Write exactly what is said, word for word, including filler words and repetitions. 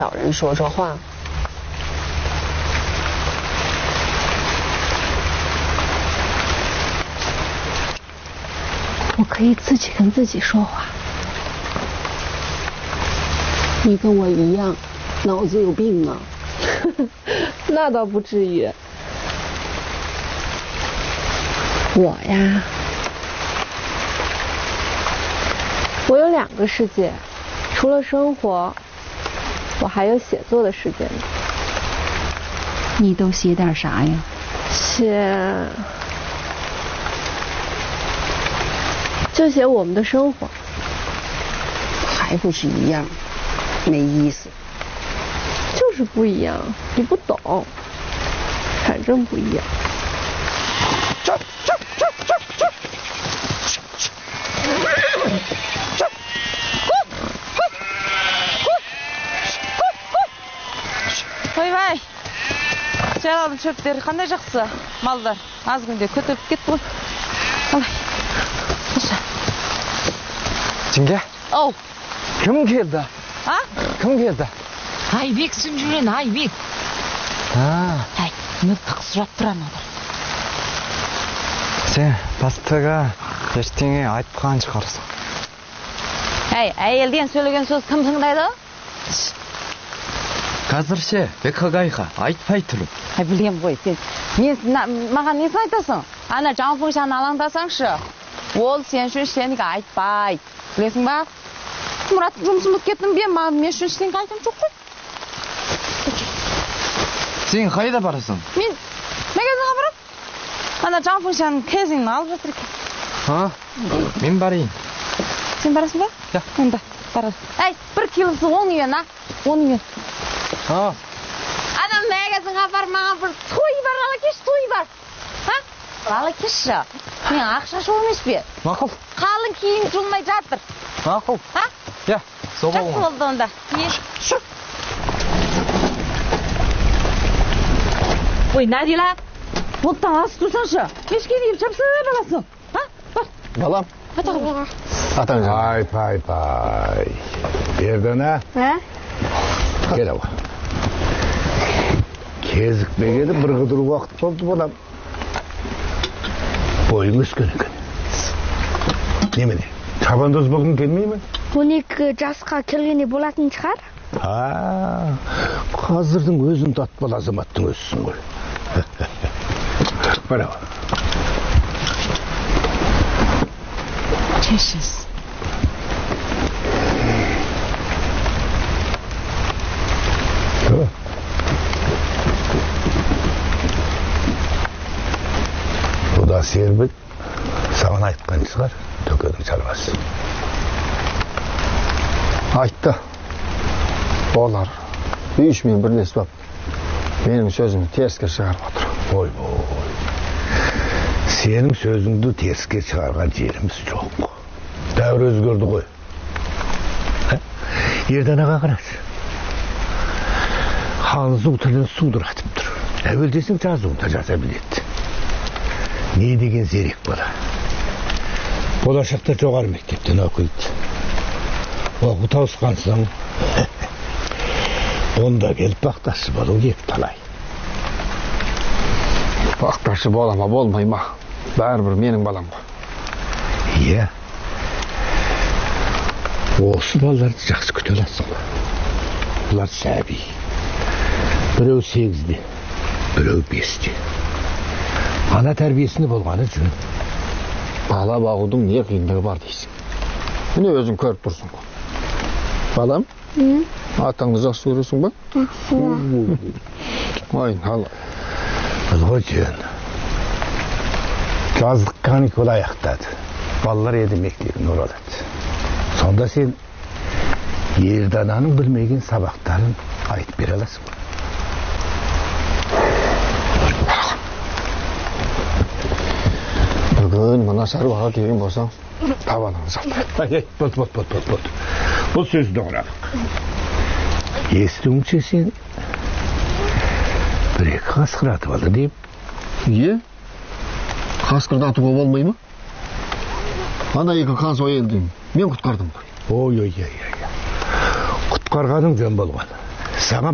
老人说说话。 我可以自己跟自己说话。 你跟我一样，脑子有病啊？ 那倒不至于。我呀，我有两个世界，除了生活，我还有写作的世界呢。 你都写点啥呀？ 写，就写我们的生活。 还不是一样，没意思。 就是不一样，你不懂，反正不一样。 这这这这这这 ойбай жайлаудың шөптері қандай жақсы малдар аз күнде көтеріп кетті ғой. Жеңге? Оу. Кім келді? А? Кім келді? Айбексің жүрен, Айбек. А. Әй, мөлтік сұрап тұрам отыр. Сен бастығы ештеңе айтқан шығарсың. Әй, әйелден сөйлеген сөз кім тыңдайды? Қазір ше, бекағайға айтпай тұрып. Әй, білем ғой, сен. Маған несін айтасың? Ана Жаңфыңшаны алаңдасаңшы. Ол сен үшін ештеңе айтпай. Білесің ба? Мұрат жұмысын біткеттің бе, мен үшін ештеңе айтым жоқ қой. Сен қайда барасың? Мен магазинға барам. Ана Жаңфыңшаның кезіңін алып жатыр екен. Ha? Мен барайын. Сен барасың ба? Ja. Онда, барасың. Әй, бір килосы он үйен, а? он үйен. Ha? Ана магазинға бар, маған бір той бар, ала кеш, той бар. Ha? Ала кешші. Мен ақша жоқ емес пе? Мақұл. Қалың киім жумай жатыр. Мақұл. Ha? Ja, сол Жақсы болған. болды онда. Шүр. Ой, Надила, оттан асып тұрсаңшы. Кешке дейін жапса баласың. Ha? Бар. Балам. Атаға. Атаң. Aypay pay. Erdana. He? Gel ama. Кезікпегені бір қыдыр уақыт болды балам. Бойың өскен екен. Немене? Табандоз болғың келмей ме? он екі жасқа келгенде болатын шығар. А, қазірдің өзін татпал азаматтың өзісің ғой. Браво. Чешіз. Бұда сербіт саған айтқан шығар, төкенің шаруасы. Айтты. Олар үйішмен бірлесіп, менің сөзімді теріске шығарып отыр. Ой, ой. Сенің сөзіңді теріске шығарған жеріміз жоқ. Дәуір өзгерді ғой. Ерданаға қарашы. Ханзу тілін судыратып тұр. Әуел десің жазуында жаза біледі. Не деген зерек бала. Болашақта жоғары мектептен оқиды. Оқу тауысқансың. Онда келіп бақташы болу ек талай. Бақташы болама болмай ма? Бәрібір менің балам ғой. Иә. Осы балаларды жақсы күте аласың. Бұлар сәби. Біреу сегізде, біреу бесте. Ана тәрбиесінде болғаны жөн. Бала бағудың не қиындығы бар дейсің. Міне өзің көріп тұрсың ғой. Балам? Атаңды жақсы көресің ба? Ай, ал. Бұл жөн. Жаздық каникул аяқтады. Балалар еді мектебін оралады. Сонда сен Ердананың білмеген сабақтарын айтып бере аласың ба? Бүгін мына шаруаға келген болсаң, табаныңды жапты. Ай, бот, бот, бот, бот, бот. Бұл сөзді оңырадық. Естуіңше сен бір екі қасқыр атып алды дейіп. Е? Қасқырды атуға болмай ма? Ана екі қансы әйелді мен құтқардым ғой. Ой, ой, ой, ой. Құтқарғаның жөн болған. Sana